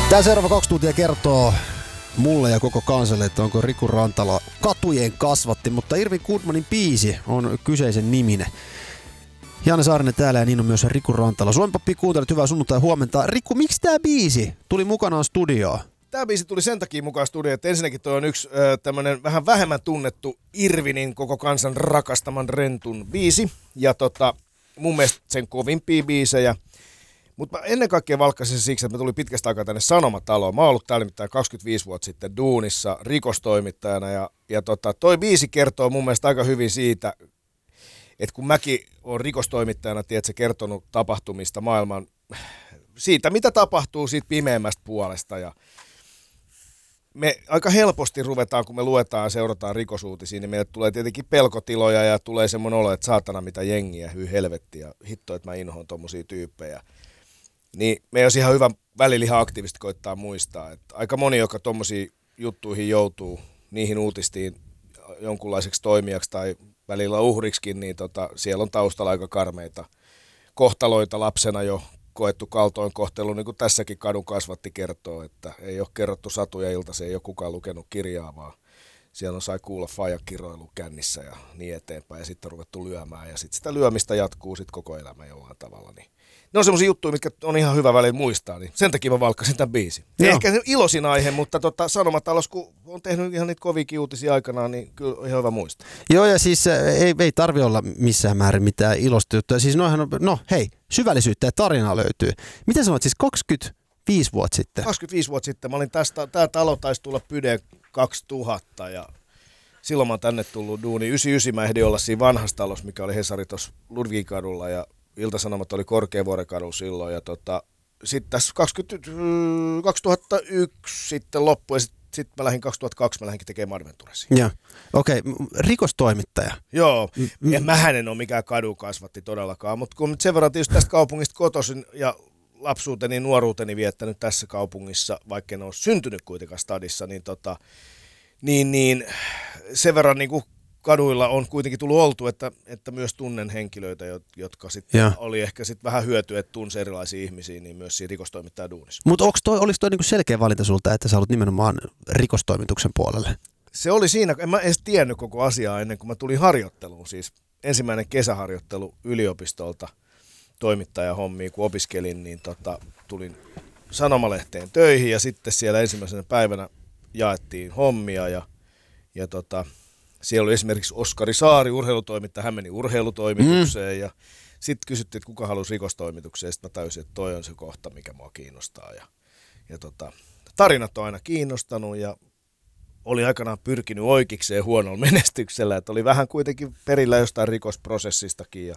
Tämä seuraava 2 tuntia kertoo mulle ja koko kansalle, että onko Riku Rantala katujen kasvatti, mutta Irvin Goodmanin biisi on kyseisen niminen. Janne Saarinen täällä ja niin on myös Riku Rantala. Suomen Poppi kuuntelet, hyvää sunnuntai huomenta. Riku, miksi tämä biisi tuli mukanaan studioon? Tämä biisi tuli sen takia mukaan studioon, että ensinnäkin toi on yksi tämmönen vähän vähemmän tunnettu Irvinin koko kansan rakastaman Rentun biisi. Ja mun mielestä sen kovimpia biisejä. Mutta ennen kaikkea valkkasin siksi, että mä tulin pitkästä aikaa tänne Sanomataloon. Mä oon ollut täällä nimittäin 25 vuotta sitten duunissa rikostoimittajana. Ja toi biisi kertoo mun mielestä aika hyvin siitä, että kun mäkin oon rikostoimittajana, tiedätkö, kertonut tapahtumista maailman, siitä mitä tapahtuu siitä pimeämmästä puolesta. Ja me aika helposti ruvetaan, kun me luetaan ja seurataan rikosuutisia, niin meille tulee tietenkin pelkotiloja ja tulee semmoinen olo, että saatana mitä jengiä, hyy helvetti ja hitto, että mä inhoan tommosia tyyppejä. Niin me olisi ihan hyvä välillä ihan aktiivisesti koittaa muistaa, että aika moni, joka tommosiin juttuihin joutuu, niihin uutistiin jonkunlaiseksi toimijaksi tai välillä uhriksikin, niin siellä on taustalla aika karmeita kohtaloita lapsena jo koettu kaltoinkohtelu, niin kuin tässäkin kadun kasvatti kertoo, että ei ole kerrottu satuja iltaisin, ei ole kukaan lukenut kirjaa, vaan siellä on sai kuulla faijakiroilu kännissä ja niin eteenpäin, ja sitten on ruvettu lyömään, ja sitten sitä lyömistä jatkuu sitten koko elämä jollain tavalla. Niin ne on semmoisia juttuja, mitkä on ihan hyvä välillä muistaa, niin sen takia mä valkkasin tämän biisin. Ehkä iloisin aihe, mutta Sanomatalous, kun on tehnyt ihan niitä koviakin uutisia aikanaan, niin kyllä on ihan hyvä muistaa. Joo, ja siis ei tarvi olla missään määrin mitään ilosta juttuja. Siis syvällisyyttä ja tarinaa löytyy. Mitä sanoit, siis 25 vuotta sitten? 25 vuotta sitten. Mä olin tää talo taisi tulla Pydeen 2000 ja silloin mä oon tänne tullut duuniin. 99 mä ehdin olla siinä vanhassa talossa, mikä oli Hesari tuossa Ludwigkadulla ja Ilta-Sanomat oli Korkeavuorenkadulla silloin. Ja sitten tässä 2001 sitten loppui ja sitten mä lähdin 2002, mä lähdinkin tekemään Adventuresiin. Joo, okei. Rikostoimittaja. Joo, mähän en ole mikään kadun kasvatti todellakaan, mutta kun sen verran tietysti tästä kaupungista kotoisin ja lapsuuteni, nuoruuteni viettänyt tässä kaupungissa, vaikka en ole syntynyt kuitenkaan stadissa, niin sen verran niin kuin kaduilla on kuitenkin tullut oltu, että myös tunnen henkilöitä, jotka sitten oli ehkä sitten vähän hyötyä, että tunsi erilaisia ihmisiä, niin myös siinä rikostoimittajan duunissa. Mutta oliko toi niinku selkeä valinta sulta, että sä haluat nimenomaan rikostoimituksen puolelle? Se oli siinä, en mä edes tiennyt koko asiaa ennen kuin mä tulin harjoitteluun, siis ensimmäinen kesäharjoittelu yliopistolta toimittajahommiin, kun opiskelin, niin tulin sanomalehteen töihin ja sitten siellä ensimmäisenä päivänä jaettiin hommia ja siellä oli esimerkiksi Oskari Saari, urheilutoimittaja, hän meni urheilutoimitukseen ja sitten kysyttiin, että kuka halusi rikostoimitukseen, sitten mä täysin, että toi on se kohta, mikä mua kiinnostaa ja tarinat on aina kiinnostanut ja oli aikanaan pyrkinyt oikeikseen huonolla menestyksellä, että oli vähän kuitenkin perillä jostain rikosprosessistakin ja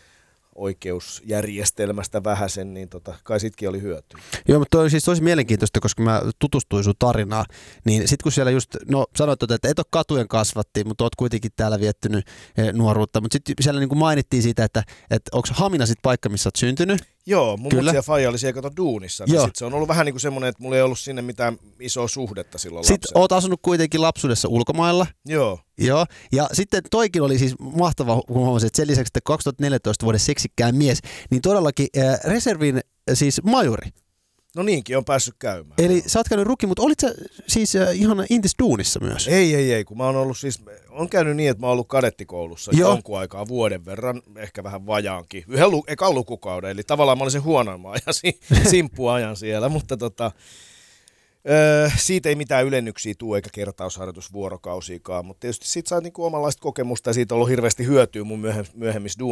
oikeusjärjestelmästä vähäsen, niin kai sitkin oli hyötyä. Joo, mutta toi siis tosi mielenkiintoista, koska mä tutustuin sun tarinaan, niin sit kun siellä just, sanoit, että et ole katujen kasvatti, mutta oot kuitenkin täällä viettynyt nuoruutta, mutta sitten siellä niin kuin mainittiin siitä, että onko Hamina sit paikka, missä oot syntynyt? Joo, mun mutsi ja faija oli siellä duunissa, niin sit se on ollut vähän niin kuin semmoinen, että mulla ei ollut sinne mitään isoa suhdetta silloin lapsena. Sitten oot asunut kuitenkin lapsuudessa ulkomailla. Joo. Joo, ja sitten toikin oli siis mahtava, kun huomasin, että sen lisäksi, että 2014 vuoden seksikkään mies, niin todellakin reservin siis majuri. No niinkin on päässyt käymään. Eli sä oot käynyt rukki, mutta olit sä siis ihan intis duunissa myös? Ei, kun mä oon ollut siis, on käynyt niin, että mä oon ollut kadettikoulussa jonkun aikaa, vuoden verran, ehkä vähän vajaankin, ekan lukukauden, eli tavallaan mä olin sen huonoimman ajan, simppuajan siellä, mutta siitä ei mitään ylennyksiä tule eikä kertausharjoitusvuorokausiakaan, mutta tietysti siitä saa niinku omanlaista kokemusta ja siitä on ollut hirveästi hyötyä mun myöhemmissä